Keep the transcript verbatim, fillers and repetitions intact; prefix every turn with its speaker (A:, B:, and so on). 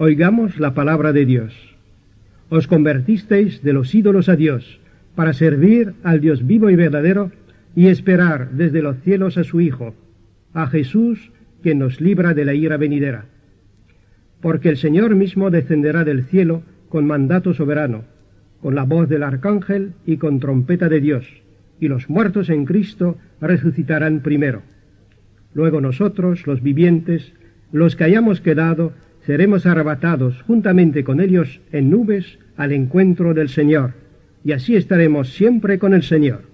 A: Oigamos la palabra de Dios. Os convertisteis de los ídolos a Dios, para servir al Dios vivo y verdadero, y esperar desde los cielos a su Hijo, a Jesús, quien nos libra de la ira venidera. Porque el Señor mismo descenderá del cielo con mandato soberano, con la voz del arcángel y con trompeta de Dios, y los muertos en Cristo resucitarán primero. Luego nosotros, los vivientes, los que hayamos quedado, seremos arrebatados juntamente con ellos en nubes al encuentro del Señor, y así estaremos siempre con el Señor.